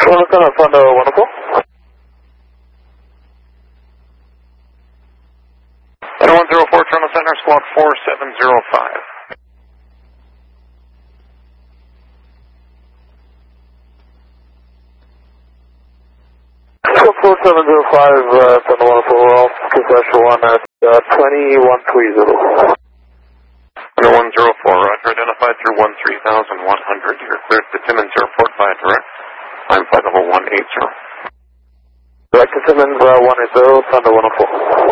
Thunder, Thunder 104. 104, Toronto Center, squawk 4705. 4705, Thunder 104, off concession 1 at 2130. Thunder 104, roger, identified through 13,100. You're cleared to Timmins Airport by direct. I'm flight level 180. Direct to Timmins 180, Thunder 104.